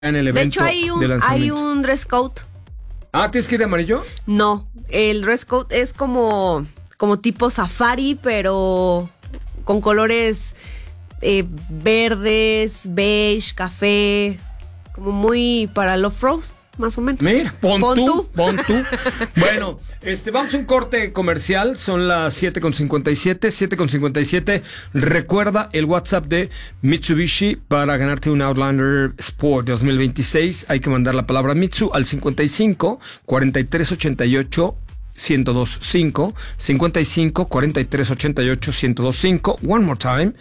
en el evento de hecho, hay un dress code. Ah, ¿tienes que ir de amarillo? No, el dress code es como tipo safari, pero con colores verdes, beige, café, como muy para el off-road, más o menos. Mira, pon tú. Bueno, vamos a un corte comercial, son las 7:57. Recuerda el WhatsApp de Mitsubishi para ganarte un Outlander Sport 2026. Hay que mandar la palabra Mitsu al 55 43 88 1025, 55 43 88 1025. One more time,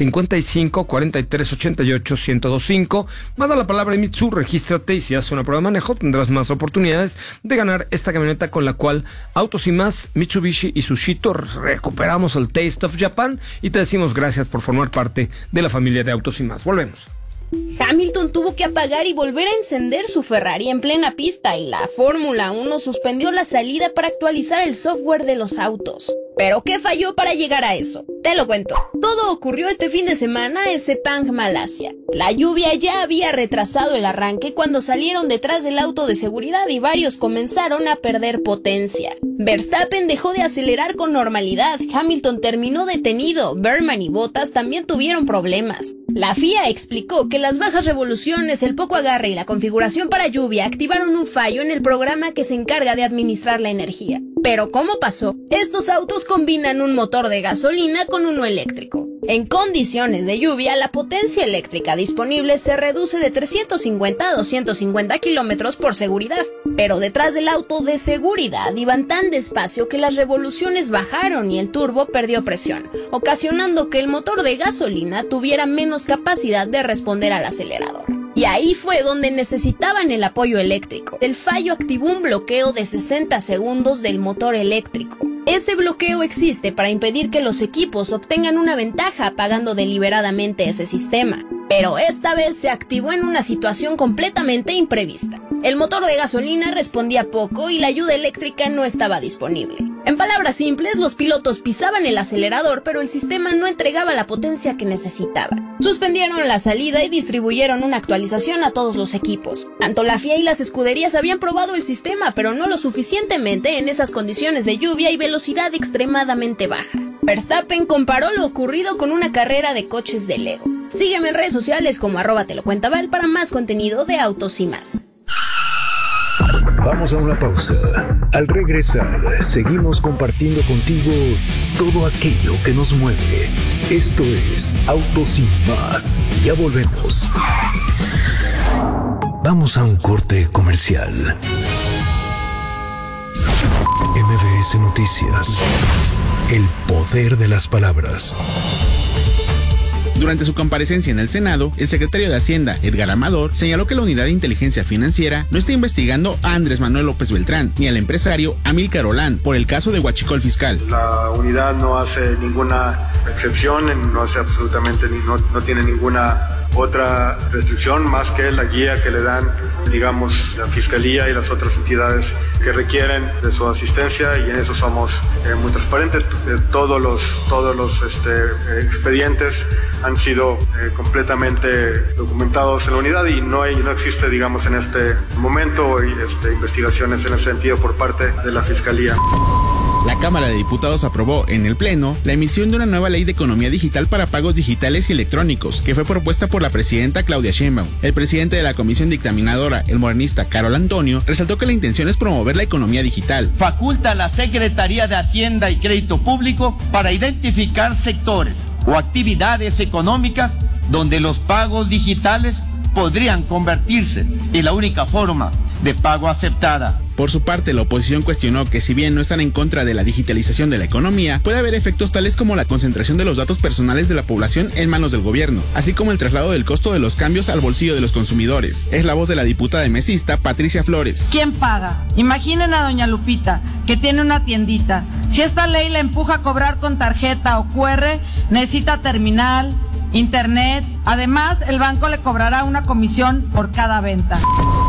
55 43 88 1025. Manda la palabra Mitsu, regístrate y si haces una prueba de manejo tendrás más oportunidades de ganar esta camioneta con la cual Autos y Más, Mitsubishi y Sushito recuperamos el Taste of Japan y te decimos gracias por formar parte de la familia de Autos y Más. Volvemos. Hamilton tuvo que apagar y volver a encender su Ferrari en plena pista y la Fórmula 1 suspendió la salida para actualizar el software de los autos. ¿Pero qué falló para llegar a eso? Te lo cuento. Todo ocurrió este fin de semana en Sepang, Malasia. La lluvia ya había retrasado el arranque cuando salieron detrás del auto de seguridad y varios comenzaron a perder potencia. Verstappen dejó de acelerar con normalidad, Hamilton terminó detenido, Berman y Bottas también tuvieron problemas. La FIA explicó que las bajas revoluciones, el poco agarre y la configuración para lluvia activaron un fallo en el programa que se encarga de administrar la energía. Pero ¿cómo pasó? Estos autos combinan un motor de gasolina con uno eléctrico. En condiciones de lluvia, la potencia eléctrica disponible se reduce de 350 a 250 kilómetros por seguridad. Pero detrás del auto de seguridad iban tan despacio que las revoluciones bajaron y el turbo perdió presión, ocasionando que el motor de gasolina tuviera menos capacidad de responder al acelerador. Y ahí fue donde necesitaban el apoyo eléctrico. El fallo activó un bloqueo de 60 segundos del motor eléctrico. Ese bloqueo existe para impedir que los equipos obtengan una ventaja apagando deliberadamente ese sistema. Pero esta vez se activó en una situación completamente imprevista. El motor de gasolina respondía poco y la ayuda eléctrica no estaba disponible. En palabras simples, los pilotos pisaban el acelerador, pero el sistema no entregaba la potencia que necesitaba. Suspendieron la salida y distribuyeron una actualización a todos los equipos. Tanto la FIA y las escuderías habían probado el sistema, pero no lo suficientemente en esas condiciones de lluvia y velocidad extremadamente baja. Verstappen comparó lo ocurrido con una carrera de coches de Lego. Sígueme en redes sociales como @telocuentaval para más contenido de Autos y Más. Vamos a una pausa. Al regresar, seguimos compartiendo contigo todo aquello que nos mueve. Esto es Autos y Más. Ya volvemos. Vamos a un corte comercial. MBS Noticias. El poder de las palabras. Durante su comparecencia en el Senado, el secretario de Hacienda, Edgar Amador, señaló que la Unidad de Inteligencia Financiera no está investigando a Andrés Manuel López Beltrán ni al empresario Amílcar Olán por el caso de huachicol fiscal. La unidad no hace ninguna excepción, no hace absolutamente no tiene ninguna otra restricción más que la guía que le dan, digamos, la Fiscalía y las otras entidades que requieren de su asistencia, y en eso somos muy transparentes. Todos los expedientes han sido completamente documentados en la unidad y no existe, digamos, en este momento investigaciones en ese sentido por parte de la Fiscalía. La Cámara de Diputados aprobó en el Pleno la emisión de una nueva ley de economía digital para pagos digitales y electrónicos, que fue propuesta por la presidenta Claudia Sheinbaum. El presidente de la comisión dictaminadora, el morenista Carol Antonio, resaltó que la intención es promover la economía digital. Faculta a la Secretaría de Hacienda y Crédito Público para identificar sectores o actividades económicas donde los pagos digitales podrían convertirse en la única forma de pago aceptada. Por su parte, la oposición cuestionó que si bien no están en contra de la digitalización de la economía, puede haber efectos tales como la concentración de los datos personales de la población en manos del gobierno, así como el traslado del costo de los cambios al bolsillo de los consumidores. Es la voz de la diputada mesista Patricia Flores. ¿Quién paga? Imaginen a doña Lupita, que tiene una tiendita. Si esta ley la empuja a cobrar con tarjeta o QR, necesita terminal, internet. Además, el banco le cobrará una comisión por cada venta.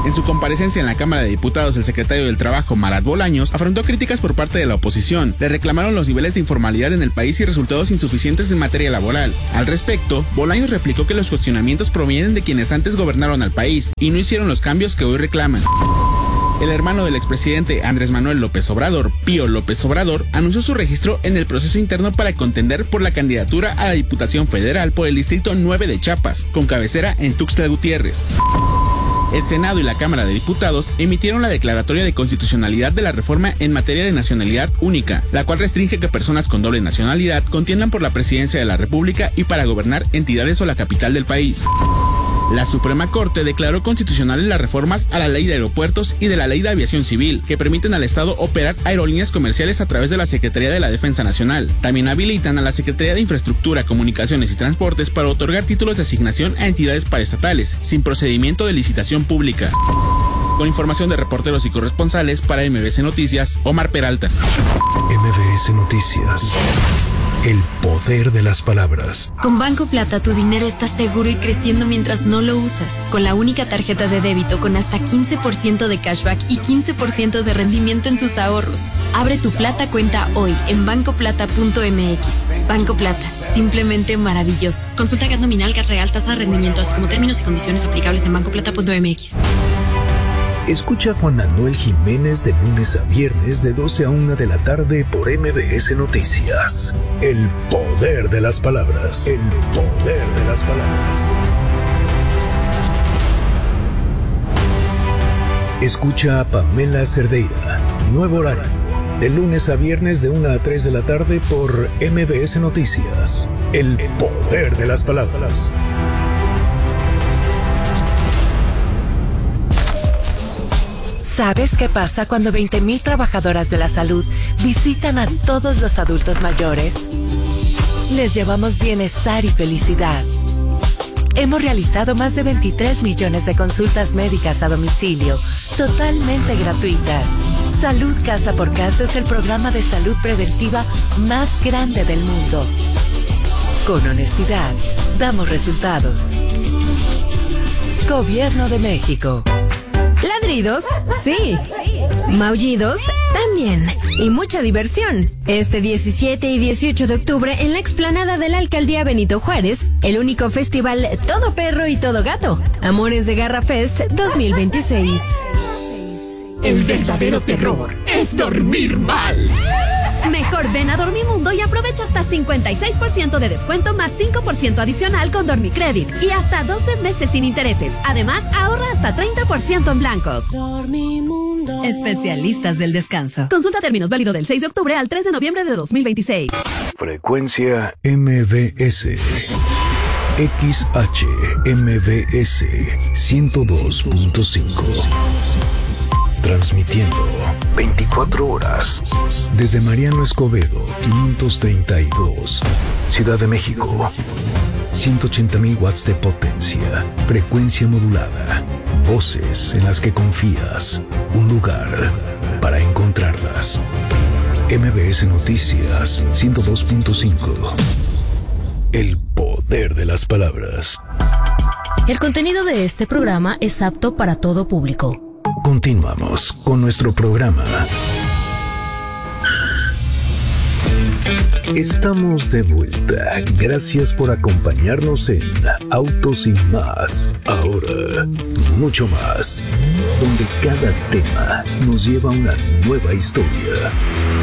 En su comparecencia en la Cámara de Diputados, el secretario del Trabajo, Marat Bolaños, afrontó críticas por parte de la oposición. Le reclamaron los niveles de informalidad en el país y resultados insuficientes en materia laboral. Al respecto, Bolaños replicó que los cuestionamientos provienen de quienes antes gobernaron al país y no hicieron los cambios que hoy reclaman. El hermano del expresidente Andrés Manuel López Obrador, Pío López Obrador, anunció su registro en el proceso interno para contender por la candidatura a la Diputación Federal por el Distrito 9 de Chiapas, con cabecera en Tuxtla Gutiérrez. El Senado y la Cámara de Diputados emitieron la declaratoria de constitucionalidad de la reforma en materia de nacionalidad única, la cual restringe que personas con doble nacionalidad contiendan por la presidencia de la República y para gobernar entidades o la capital del país. La Suprema Corte declaró constitucionales las reformas a la Ley de Aeropuertos y de la Ley de Aviación Civil, que permiten al Estado operar aerolíneas comerciales a través de la Secretaría de la Defensa Nacional. También habilitan a la Secretaría de Infraestructura, Comunicaciones y Transportes para otorgar títulos de asignación a entidades paraestatales, sin procedimiento de licitación pública. Con información de reporteros y corresponsales para MBS Noticias, Omar Peralta. MBS Noticias. El poder de las palabras. Con Banco Plata tu dinero está seguro y creciendo mientras no lo usas. Con la única tarjeta de débito con hasta 15% de cashback y 15% de rendimiento en tus ahorros. Abre tu Plata cuenta hoy en bancoplata.mx. Banco Plata, simplemente maravilloso. Consulta GAT nominal, GAT real, tasa de rendimiento, así como términos y condiciones aplicables en bancoplata.mx. Escucha a Juan Manuel Jiménez de lunes a viernes de 12 a 1 de la tarde por MBS Noticias. El poder de las palabras. El poder de las palabras. Escucha a Pamela Cerdeira. Nuevo horario. De lunes a viernes de 1 a 3 de la tarde por MBS Noticias. El poder de las palabras. ¿Sabes qué pasa cuando 20,000 trabajadoras de la salud visitan a todos los adultos mayores? Les llevamos bienestar y felicidad. Hemos realizado más de 23 millones de consultas médicas a domicilio, totalmente gratuitas. Salud Casa por Casa es el programa de salud preventiva más grande del mundo. Con honestidad, damos resultados. Gobierno de México. Ladridos, sí. Maullidos, también. Y mucha diversión. Este 17 y 18 de octubre en la explanada de la Alcaldía Benito Juárez, el único festival Todo Perro y Todo Gato. Amores de Garra Fest 2026. El verdadero terror es dormir mal. Mejor ven a Dormimundo y aprovecha hasta 56% de descuento más 5% adicional con Dormicredit y hasta 12 meses sin intereses. Además, ahorra hasta 30% en blancos. Dormimundo. Especialistas del descanso. Consulta términos, válido del 6 de octubre al 3 de noviembre de 2026. Frecuencia MBS. XHMBS 102.5. Transmitiendo 24 horas desde Mariano Escobedo, 532, Ciudad de México. 180,000 watts de potencia, frecuencia modulada, voces en las que confías, un lugar para encontrarlas. MBS Noticias 102.5. El poder de las palabras. El contenido de este programa es apto para todo público. Continuamos con nuestro programa. Estamos de vuelta. Gracias por acompañarnos en Autos y Más. Ahora, mucho más. Donde cada tema nos lleva a una nueva historia.